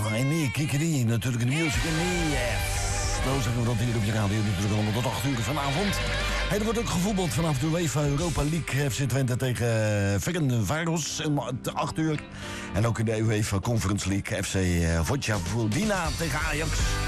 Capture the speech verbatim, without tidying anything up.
En nee, Kikeri, natuurlijk een music en nee, yes. Zo zeggen we dat hier op je radio natuurlijk allemaal tot acht uur vanavond. Hey, er wordt ook gevoetbald vanaf de UEFA Europa League. F C Twente tegen Ferencváros om acht uur. En ook in de UEFA Conference League F C Vojvodina tegen Ajax.